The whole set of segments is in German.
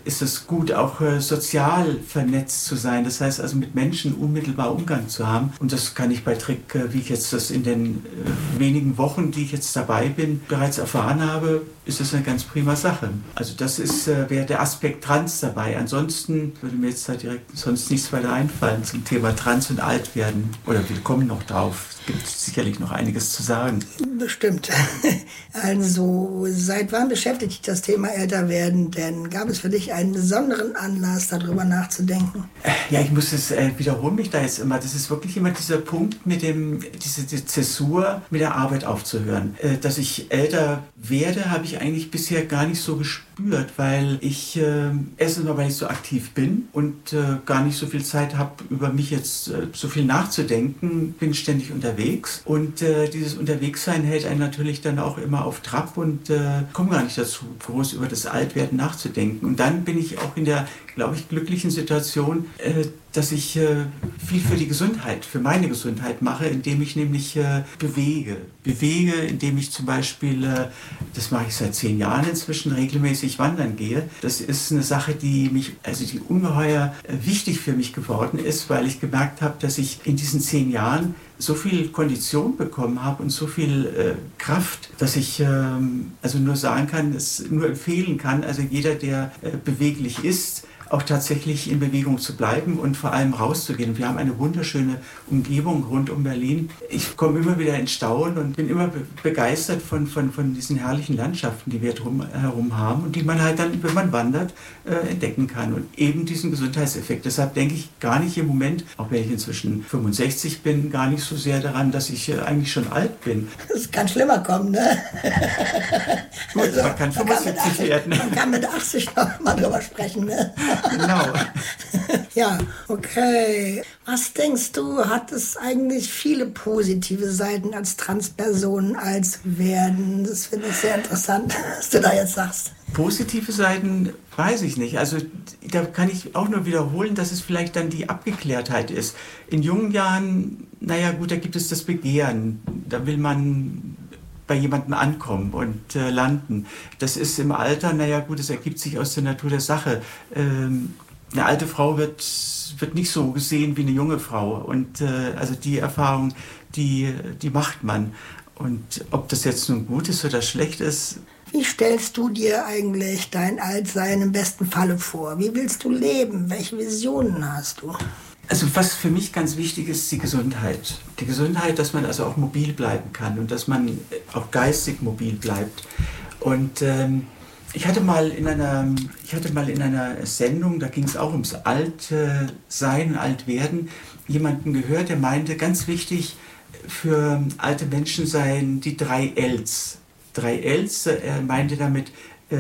ist es gut, auch sozial vernetzt zu sein. Das heißt also mit Menschen unmittelbar Umgang zu haben. Und das kann ich bei Trick, wie ich jetzt das in den wenigen Wochen, die ich jetzt dabei bin, bereits erfahren habe, ist das eine ganz prima Sache. Also das wäre der Aspekt Trans dabei. Ansonsten würde mir jetzt da direkt sonst nichts weiter einfallen zum Thema Trans und Altwerden. Oder wir kommen noch drauf. Es gibt sicherlich noch einiges zu sagen. Bestimmt. Also seit wann beschäftigt dich das Thema Älterwerden? Denn gab es für dich einen besonderen Anlass, darüber nachzudenken? Ja, ich muss es wiederholen mich da jetzt immer. Das ist wirklich immer dieser Punkt mit diese Zäsur mit der Arbeit aufzuhören. Dass ich älter werde, habe ich eigentlich bisher gar nicht so gespürt, weil ich erstens mal, weil ich so aktiv bin und gar nicht so viel Zeit habe, über mich jetzt so viel nachzudenken, bin ständig unterwegs und dieses Unterwegssein hält einen natürlich dann auch immer auf Trab und komme gar nicht dazu, groß über das Altwerden nachzudenken. Und dann bin ich auch in der, glaube ich, glücklichen Situation, dass ich viel für die Gesundheit, für meine Gesundheit mache, indem ich nämlich bewege. Bewege, indem ich zum Beispiel, das mache ich seit 10 Jahren inzwischen, regelmäßig wandern gehe. Das ist eine Sache, die ungeheuer wichtig für mich geworden ist, weil ich gemerkt habe, dass ich in diesen 10 Jahren so viel Kondition bekommen habe und so viel Kraft, dass ich also nur sagen kann, nur empfehlen kann, also jeder, der beweglich ist, auch tatsächlich in Bewegung zu bleiben und vor allem rauszugehen. Wir haben eine wunderschöne Umgebung rund um Berlin. Ich komme immer wieder in Staunen und bin immer begeistert von diesen herrlichen Landschaften, die wir herum haben und die man halt dann, wenn man wandert, entdecken kann. Und eben diesen Gesundheitseffekt. Deshalb denke ich gar nicht im Moment, auch wenn ich inzwischen 65 bin, gar nicht so sehr daran, dass ich eigentlich schon alt bin. Das kann schlimmer kommen, ne? Also, man kann 75 werden. Man kann mit 80 noch mal drüber sprechen, ne? Genau. Ja, okay. Was denkst du, hat es eigentlich viele positive Seiten als Transperson, als Werden? Das finde ich sehr interessant, was du da jetzt sagst. Positive Seiten weiß ich nicht. Also da kann ich auch nur wiederholen, dass es vielleicht dann die Abgeklärtheit ist. In jungen Jahren, naja gut, da gibt es das Begehren. Da will man bei jemandem ankommen und landen. Das ist im Alter, naja gut, es ergibt sich aus der Natur der Sache. Eine alte Frau wird nicht so gesehen wie eine junge Frau. Und also die Erfahrung, die macht man. Und ob das jetzt nun gut ist oder schlecht ist. Wie stellst du dir eigentlich dein Altsein im besten Falle vor? Wie willst du leben? Welche Visionen hast du? Also was für mich ganz wichtig ist, die Gesundheit. Die Gesundheit, dass man also auch mobil bleiben kann und dass man auch geistig mobil bleibt. Und ich hatte mal in einer Sendung, da ging es auch ums Altsein, Altwerden, jemanden gehört, der meinte, ganz wichtig für alte Menschen seien die 3 Ls. 3 Ls, er meinte damit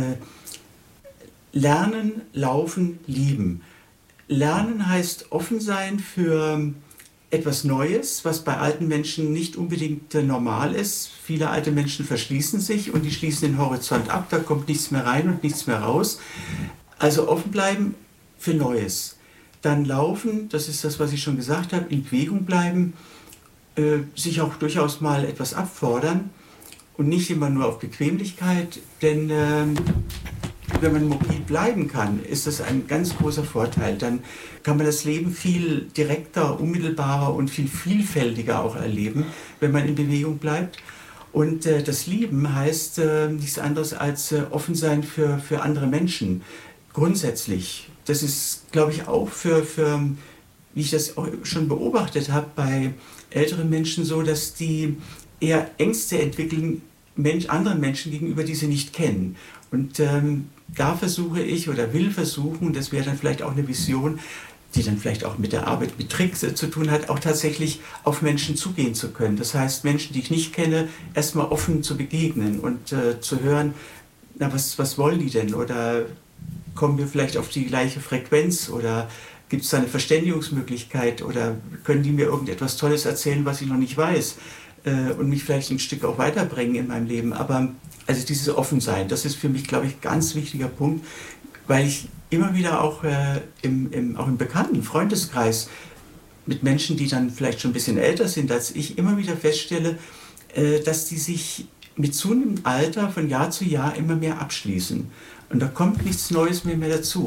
Lernen, Laufen, Lieben. Lernen heißt offen sein für etwas Neues, was bei alten Menschen nicht unbedingt normal ist. Viele alte Menschen verschließen sich und die schließen den Horizont ab, da kommt nichts mehr rein und nichts mehr raus. Also offen bleiben für Neues. Dann laufen, das ist das, was ich schon gesagt habe, in Bewegung bleiben, sich auch durchaus mal etwas abfordern und nicht immer nur auf Bequemlichkeit, denn wenn man mobil bleiben kann, ist das ein ganz großer Vorteil. Dann kann man das Leben viel direkter, unmittelbarer und viel vielfältiger auch erleben, wenn man in Bewegung bleibt. Und das Lieben heißt nichts anderes als offen sein für andere Menschen. Grundsätzlich. Das ist, glaube ich, auch für wie ich das auch schon beobachtet habe, bei älteren Menschen so, dass die eher Ängste entwickeln, anderen Menschen gegenüber, die sie nicht kennen. Und da versuche ich oder will versuchen, das wäre dann vielleicht auch eine Vision, die dann vielleicht auch mit der Arbeit mit Tricks zu tun hat, auch tatsächlich auf Menschen zugehen zu können. Das heißt, Menschen, die ich nicht kenne, erstmal offen zu begegnen und zu hören, na, was wollen die denn? Oder kommen wir vielleicht auf die gleiche Frequenz? Oder gibt es da eine Verständigungsmöglichkeit? Oder können die mir irgendetwas Tolles erzählen, was ich noch nicht weiß? Und mich vielleicht ein Stück auch weiterbringen in meinem Leben. Aber also dieses Offensein, das ist für mich, glaube ich, ein ganz wichtiger Punkt, weil ich immer wieder auch, auch im bekannten Freundeskreis mit Menschen, die dann vielleicht schon ein bisschen älter sind als ich, immer wieder feststelle, dass die sich mit zunehmendem Alter von Jahr zu Jahr immer mehr abschließen. Und da kommt nichts Neues mehr dazu.